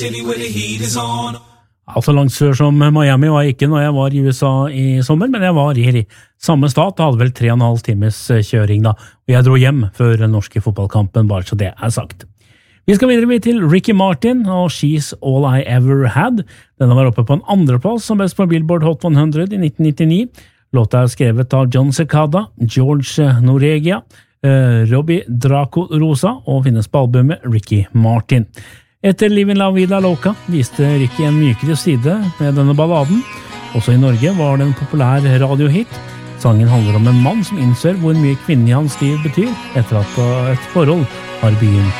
Altså langt sør som Miami var jeg ikke når jeg var i USA i sommer, men jeg var i samme stat og hadde vel 3,5 times kjøring da, og jeg dro hjem før den norske fotballkampen, bare så det sagt. Vi skal videre til Ricky Martin og She's All I Ever Had. Denne var oppe på en andreplass som best på Billboard Hot 100 i 1999. Låta skrevet av John Cicada, George Noregia, Robbie Draco Rosa og finnes på albumet Ricky Martin. Etter Livin' La Vida Loca viste Ricky en mykere side med denne balladen. Også i Norge var det en populær radiohit. Sangen handler om en mann som innser hvor mye kvinnen i hans liv betyr etter at et forhold har begynt